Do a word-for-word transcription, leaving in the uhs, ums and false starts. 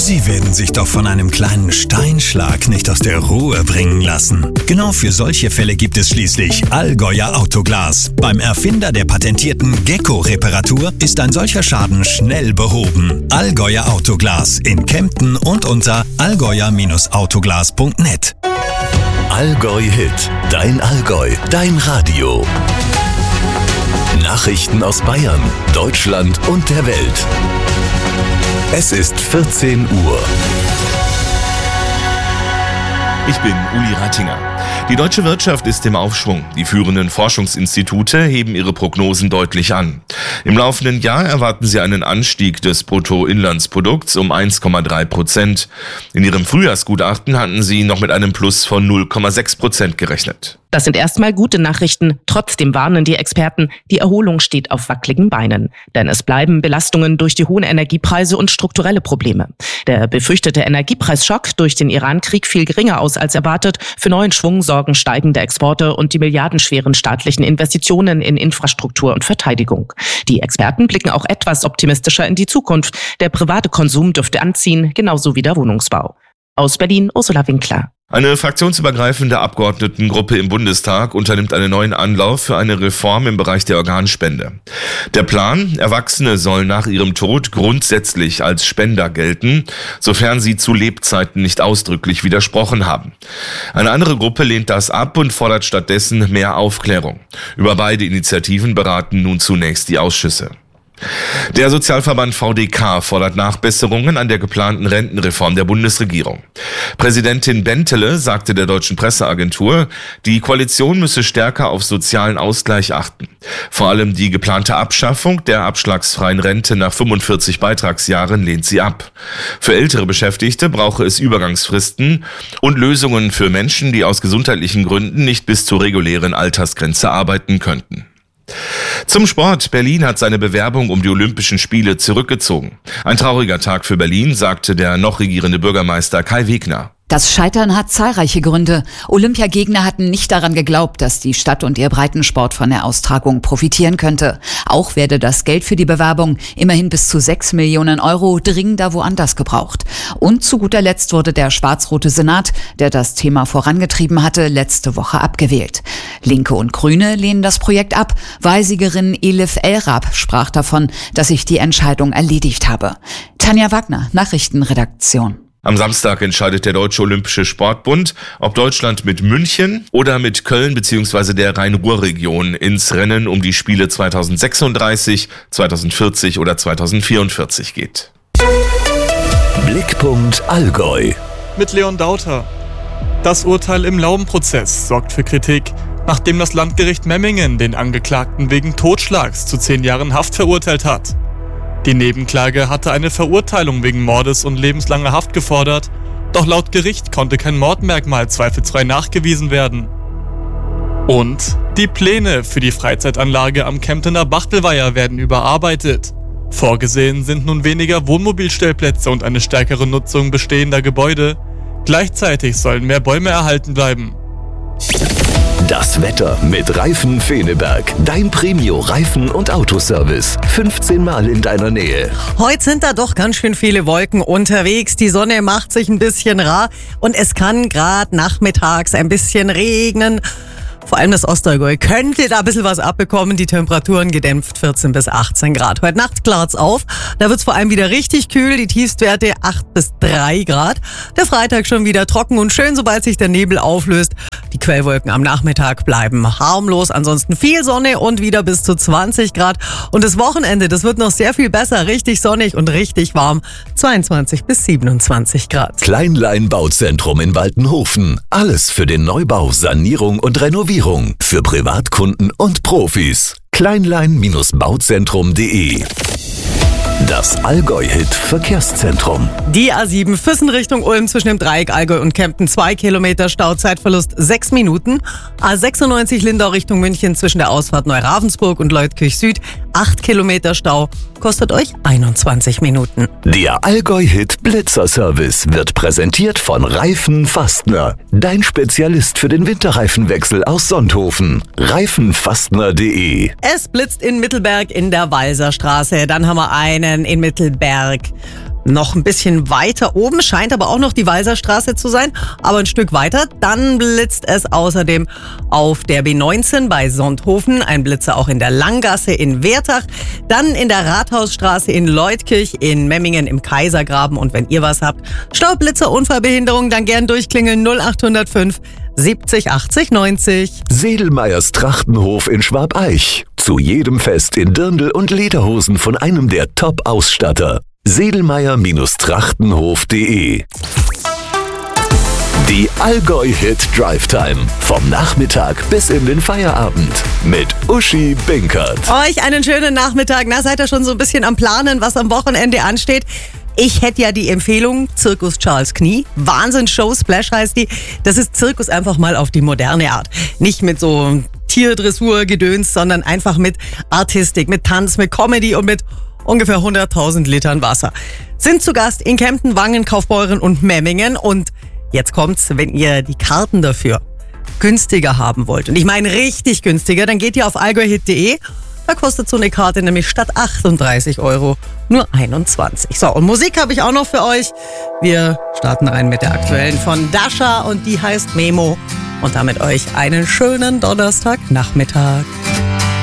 Sie werden sich doch von einem kleinen Steinschlag nicht aus der Ruhe bringen lassen. Genau für solche Fälle gibt es schließlich Allgäuer Autoglas. Beim Erfinder der patentierten Gecko-Reparatur ist ein solcher Schaden schnell behoben. Allgäuer Autoglas in Kempten und unter allgäuer Autoglas punkt net. Allgäu Hit, dein Allgäu, dein Radio. Nachrichten aus Bayern, Deutschland und der Welt. Es ist vierzehn Uhr. Ich bin Uli Rattinger. Die deutsche Wirtschaft ist im Aufschwung. Die führenden Forschungsinstitute heben ihre Prognosen deutlich an. Im laufenden Jahr erwarten sie einen Anstieg des Bruttoinlandsprodukts um eins Komma drei Prozent. In ihrem Frühjahrsgutachten hatten sie noch mit einem Plus von null Komma sechs Prozent gerechnet. Das sind erstmal gute Nachrichten. Trotzdem warnen die Experten, die Erholung steht auf wackeligen Beinen. Denn es bleiben Belastungen durch die hohen Energiepreise und strukturelle Probleme. Der befürchtete Energiepreisschock durch den Iran-Krieg fiel geringer aus als erwartet. Für neuen Schwung sorgen steigende Exporte und die milliardenschweren staatlichen Investitionen in Infrastruktur und Verteidigung. Die Experten blicken auch etwas optimistischer in die Zukunft. Der private Konsum dürfte anziehen, genauso wie der Wohnungsbau. Aus Berlin, Ursula Winkler. Eine fraktionsübergreifende Abgeordnetengruppe im Bundestag unternimmt einen neuen Anlauf für eine Reform im Bereich der Organspende. Der Plan: Erwachsene sollen nach ihrem Tod grundsätzlich als Spender gelten, sofern sie zu Lebzeiten nicht ausdrücklich widersprochen haben. Eine andere Gruppe lehnt das ab und fordert stattdessen mehr Aufklärung. Über beide Initiativen beraten nun zunächst die Ausschüsse. Der Sozialverband V D K fordert Nachbesserungen an der geplanten Rentenreform der Bundesregierung. Präsidentin Bentele sagte der Deutschen Presseagentur, die Koalition müsse stärker auf sozialen Ausgleich achten. Vor allem die geplante Abschaffung der abschlagsfreien Rente nach fünfundvierzig Beitragsjahren lehnt sie ab. Für ältere Beschäftigte brauche es Übergangsfristen und Lösungen für Menschen, die aus gesundheitlichen Gründen nicht bis zur regulären Altersgrenze arbeiten könnten. Zum Sport. Berlin hat seine Bewerbung um die Olympischen Spiele zurückgezogen. Ein trauriger Tag für Berlin, sagte der noch regierende Bürgermeister Kai Wegner. Das Scheitern hat zahlreiche Gründe. Olympiagegner hatten nicht daran geglaubt, dass die Stadt und ihr Breitensport von der Austragung profitieren könnte. Auch werde das Geld für die Bewerbung, immerhin bis zu sechs Millionen Euro, dringender woanders gebraucht. Und zu guter Letzt wurde der schwarz-rote Senat, der das Thema vorangetrieben hatte, letzte Woche abgewählt. Linke und Grüne lehnen das Projekt ab. Wahlsiegerin Elif El-Rab sprach davon, dass sich die Entscheidung erledigt habe. Tanja Wagner, Nachrichtenredaktion. Am Samstag entscheidet der Deutsche Olympische Sportbund, ob Deutschland mit München oder mit Köln bzw. der Rhein-Ruhr-Region ins Rennen um die Spiele zweitausendsechsunddreißig, zweitausendvierzig oder zweitausendvierundvierzig geht. Blickpunkt Allgäu. Mit Leon Dauter. Das Urteil im Laubenprozess sorgt für Kritik, nachdem das Landgericht Memmingen den Angeklagten wegen Totschlags zu zehn Jahren Haft verurteilt hat. Die Nebenklage hatte eine Verurteilung wegen Mordes und lebenslanger Haft gefordert, doch laut Gericht konnte kein Mordmerkmal zweifelsfrei nachgewiesen werden. Und die Pläne für die Freizeitanlage am Kemptener Bachtelweiher werden überarbeitet. Vorgesehen sind nun weniger Wohnmobilstellplätze und eine stärkere Nutzung bestehender Gebäude. Gleichzeitig sollen mehr Bäume erhalten bleiben. Das Wetter mit Reifen Feneberg. Dein Premio-Reifen- und Autoservice. fünfzehn Mal in deiner Nähe. Heute sind da doch ganz schön viele Wolken unterwegs. Die Sonne macht sich ein bisschen rar und es kann gerade nachmittags ein bisschen regnen. Vor allem das Ostallgäu könnte da ein bisschen was abbekommen. Die Temperaturen gedämpft vierzehn bis achtzehn Grad. Heute Nacht klart's auf. Da wird's vor allem wieder richtig kühl. Die Tiefstwerte acht bis drei Grad. Der Freitag schon wieder trocken und schön, sobald sich der Nebel auflöst. Die Quellwolken am Nachmittag bleiben harmlos. Ansonsten viel Sonne und wieder bis zu zwanzig Grad. Und das Wochenende, das wird noch sehr viel besser. Richtig sonnig und richtig warm. zweiundzwanzig bis siebenundzwanzig Grad. Kleinlein Bauzentrum in Waltenhofen. Alles für den Neubau, Sanierung und Renovierung. Für Privatkunden und Profis. kleinlein Bauzentrum punkt de. Das Allgäu-Hit-Verkehrszentrum. Die A sieben Füssen Richtung Ulm zwischen dem Dreieck Allgäu und Kempten zwei Kilometer Stau, Zeitverlust sechs Minuten. A sechsundneunzig Lindau Richtung München zwischen der Ausfahrt Neuravensburg und Leutkirch Süd acht Kilometer Stau, kostet euch einundzwanzig Minuten. Der Allgäu-Hit Blitzer-Service wird präsentiert von Reifen Fastner. Dein Spezialist für den Winterreifenwechsel aus Sonthofen. reifenfastner punkt de. Es blitzt in Mittelberg in der Walserstraße. Dann haben wir einen in Mittelberg Noch ein bisschen weiter oben, scheint aber auch noch die Walserstraße zu sein, aber ein Stück weiter, dann blitzt es außerdem auf der B neunzehn bei Sonthofen, ein Blitzer auch in der Langgasse in Wertach, dann in der Rathausstraße in Leutkirch, in Memmingen im Kaisergraben und wenn ihr was habt, Staublitzer, Unfallbehinderung, dann gern durchklingeln null acht null fünf siebzig achtzig neunzig. Sedelmeyers Trachtenhof in Schwabeich. Zu jedem Fest in Dirndl und Lederhosen von einem der Top-Ausstatter. Sedelmeyer Trachtenhof punkt de. Die Allgäu-Hit Drive Time. Vom Nachmittag bis in den Feierabend. Mit Uschi Binkert. Euch einen schönen Nachmittag. Na, seid ihr schon so ein bisschen am Planen, was am Wochenende ansteht? Ich hätte ja die Empfehlung, Zirkus Charles Knie. Wahnsinn-Show, Splash heißt die. Das ist Zirkus einfach mal auf die moderne Art. Nicht mit so Tierdressur-Gedöns, sondern einfach mit Artistik, mit Tanz, mit Comedy und mit ungefähr hunderttausend Litern Wasser. Sind zu Gast in Kempten, Wangen, Kaufbeuren und Memmingen. Und jetzt kommt's, wenn ihr die Karten dafür günstiger haben wollt. Und ich meine richtig günstiger, dann geht ihr auf allgäuhit punkt de. Da kostet so eine Karte nämlich statt achtunddreißig Euro nur einundzwanzig. So, und Musik habe ich auch noch für euch. Wir starten rein mit der aktuellen von Dasha und die heißt Memo. Und damit euch einen schönen Donnerstagnachmittag.